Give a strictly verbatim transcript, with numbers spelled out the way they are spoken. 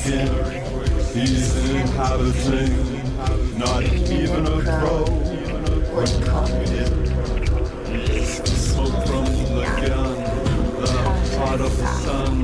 him. He's an inhabitant, not even a crow would come in. Smoke from the gun, the heart of the sun.